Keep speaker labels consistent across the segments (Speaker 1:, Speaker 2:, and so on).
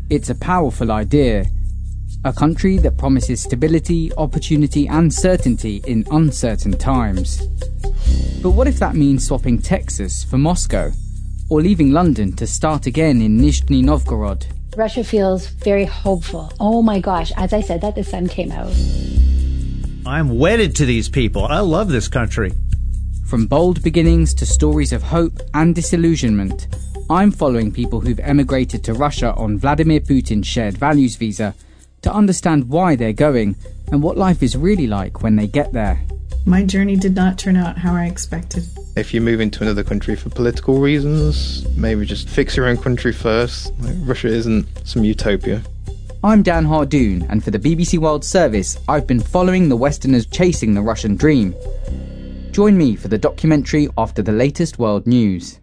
Speaker 1: It's a powerful idea. A country that promises stability, opportunity and certainty in uncertain times. But what if that means swapping Texas for Moscow? Or leaving London to start again in Nizhny Novgorod?
Speaker 2: Russia feels very hopeful. Oh my gosh, as I said that, the sun came out.
Speaker 3: I'm wedded to these people. I love this country.
Speaker 1: From bold beginnings to stories of hope and disillusionment, I'm following people who've emigrated to Russia on Vladimir Putin's shared values visa to understand why they're going and what life is really like when they get there.
Speaker 4: My journey did not turn out how I expected.
Speaker 5: If you move into another country for political reasons, maybe just fix your own country first. Russia isn't some utopia.
Speaker 1: I'm Dan Hardoon, and for the BBC World Service, I've been following the Westerners chasing the Russian dream. Join me for the documentary after the latest world news.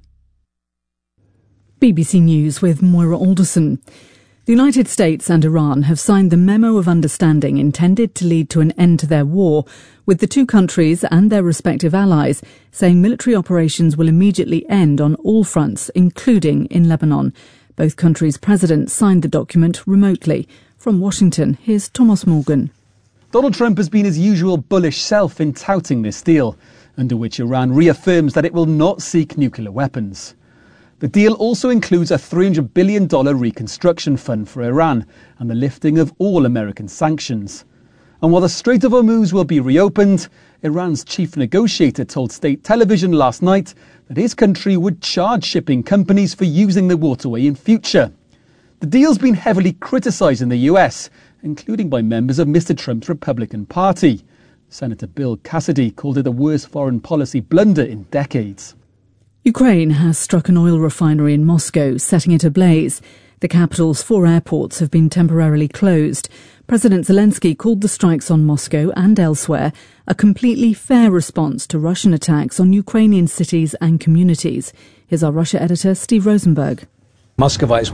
Speaker 6: BBC News with Moira Alderson. The United States and Iran have signed the Memo of Understanding intended to lead to an end to their war, with the two countries and their respective allies saying military operations will immediately end on all fronts, including in Lebanon. Both countries' presidents signed the document remotely. From Washington, here's Thomas Morgan.
Speaker 7: Donald Trump has been his usual bullish self in touting this deal, under which Iran reaffirms that it will not seek nuclear weapons. The deal also includes a $300 billion reconstruction fund for Iran and the lifting of all American sanctions. And while the Strait of Hormuz will be reopened, Iran's chief negotiator told state television last night that his country would charge shipping companies for using the waterway in future. The deal's been heavily criticised in the US, including by members of Mr. Trump's Republican Party. Senator Bill Cassidy called it the worst foreign policy blunder in decades.
Speaker 6: Ukraine has struck an oil refinery in Moscow, setting it ablaze. The capital's 4 airports have been temporarily closed. President Zelensky called the strikes on Moscow and elsewhere a completely fair response to Russian attacks on Ukrainian cities and communities. Here's our Russia editor, Steve Rosenberg.
Speaker 8: Muscovites